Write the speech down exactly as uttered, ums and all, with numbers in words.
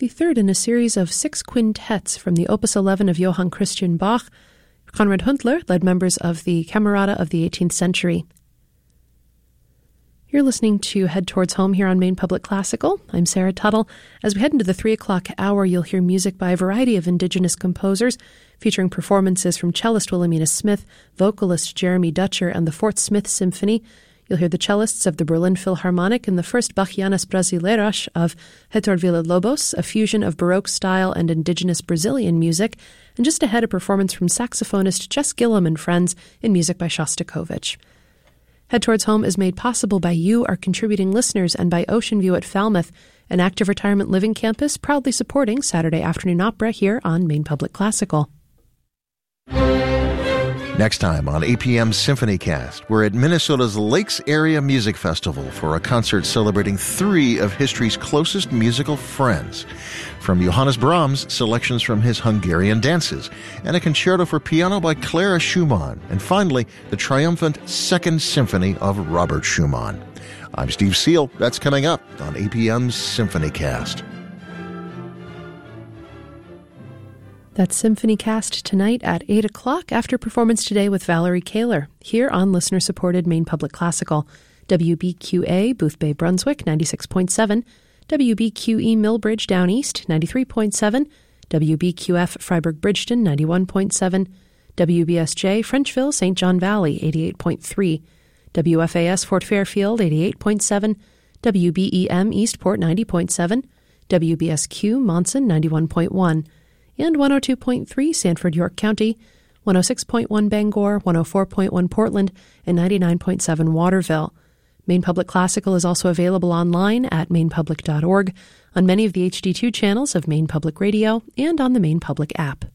the third in a series of six quintets from the Opus eleven of Johann Christian Bach. Konrad Huntler led members of the Camerata of the eighteenth century. You're listening to Head Towards Home here on Maine Public Classical. I'm Sarah Tuttle. As we head into the three o'clock hour, you'll hear music by a variety of Indigenous composers, featuring performances from cellist Wilhelmina Smith, vocalist Jeremy Dutcher, and the Fort Smith Symphony. You'll hear the cellists of the Berlin Philharmonic and the first Bachianas Brasileiras of Héctor Villa-Lobos, a fusion of Baroque style and indigenous Brazilian music, and just ahead a performance from saxophonist Jess Gillum and friends in music by Shostakovich. Head Towards Home is made possible by you, our contributing listeners, and by Ocean View at Falmouth, an active retirement living campus proudly supporting Saturday afternoon opera here on Maine Public Classical. Next time on A P M Symphony Cast, we're at Minnesota's Lakes Area Music Festival for a concert celebrating three of history's closest musical friends. From Johannes Brahms, selections from his Hungarian dances, and a concerto for piano by Clara Schumann, and finally, the triumphant Second Symphony of Robert Schumann. I'm Steve Seal. That's coming up on A P M's Symphony Cast. That's Symphony Cast tonight at eight o'clock after performance today with Valerie Kaler here on listener-supported Maine Public Classical. W B Q A, Booth Bay, Brunswick, ninety-six point seven. W B Q E, Millbridge, Down East, ninety-three point seven. W B Q F, Freiburg-Bridgeton, ninety-one point seven. W B S J, Frenchville, Saint John Valley, eighty-eight point three. W F A S, Fort Fairfield, eighty-eight point seven. W B E M, Eastport, ninety point seven. W B S Q, Monson, ninety-one point one. And one oh two point three Sanford, York County, one oh six point one Bangor, one oh four point one Portland, and ninety-nine point seven Waterville. Maine Public Classical is also available online at maine public dot org, on many of the H D two channels of Maine Public Radio, and on the Maine Public app.